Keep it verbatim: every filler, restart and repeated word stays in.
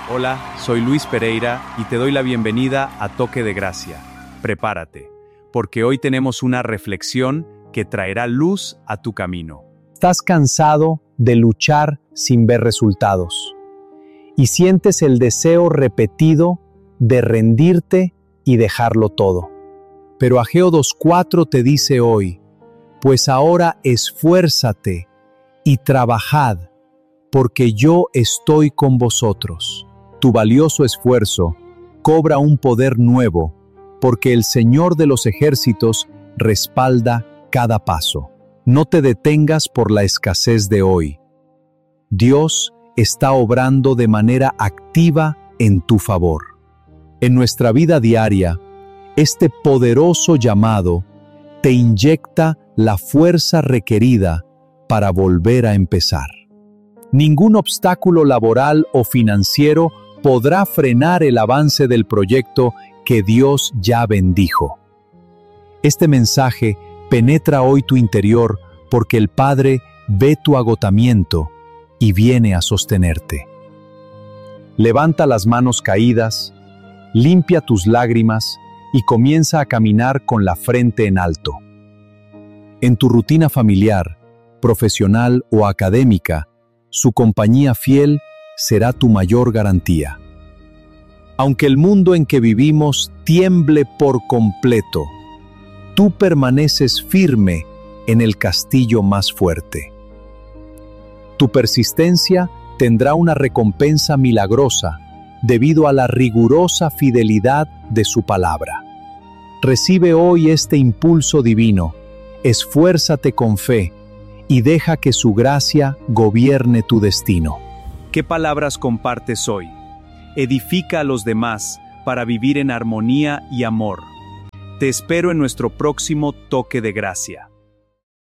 Hola, soy Luis Pereira y te doy la bienvenida a Toque de Gracia. Prepárate, porque hoy tenemos una reflexión que traerá luz a tu camino. Estás cansado de luchar sin ver resultados y sientes el deseo repetido de rendirte y dejarlo todo. Pero Ageo dos cuatro te dice hoy, pues ahora esfuérzate y trabajad, porque yo estoy con vosotros. Tu valioso esfuerzo cobra un poder nuevo, porque el Señor de los ejércitos respalda cada paso. No te detengas por la escasez de hoy. Dios está obrando de manera activa en tu favor. En nuestra vida diaria, este poderoso llamado te inyecta la fuerza requerida para volver a empezar. Ningún obstáculo laboral o financiero podrá frenar el avance del proyecto que Dios ya bendijo. Este mensaje penetra hoy tu interior porque el Padre ve tu agotamiento y viene a sostenerte. Levanta las manos caídas, limpia tus lágrimas y comienza a caminar con la frente en alto. En tu rutina familiar, profesional o académica, su compañía fiel será tu mayor garantía. Aunque el mundo en que vivimos tiemble por completo, tú permaneces firme en el castillo más fuerte. Tu persistencia tendrá una recompensa milagrosa debido a la rigurosa fidelidad de su palabra. Recibe hoy este impulso divino, esfuérzate con fe y deja que su gracia gobierne tu destino. ¿Qué palabras compartes hoy? Edifica a los demás para vivir en armonía y amor. Te espero en nuestro próximo Toque de Gracia.